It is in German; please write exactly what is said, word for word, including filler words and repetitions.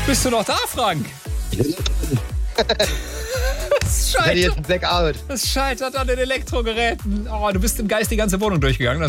Bist du noch da, Frank? Das Ich hatte jetzt scheitert, ein Blackout. das scheitert an den Elektrogeräten. Oh, du bist im Geist die ganze Wohnung durchgegangen.